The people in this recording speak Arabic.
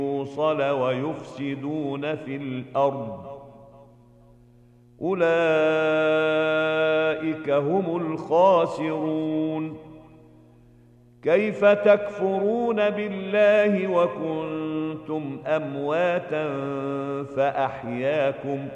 الْمُوصَلَ وَيُفْسِدُونَ فِي الْأَرْضِ أُولَئِكَ هُمُ الْخَاسِرُونَ كيف تكفرون بالله وكنتم أمواتا فأحياكم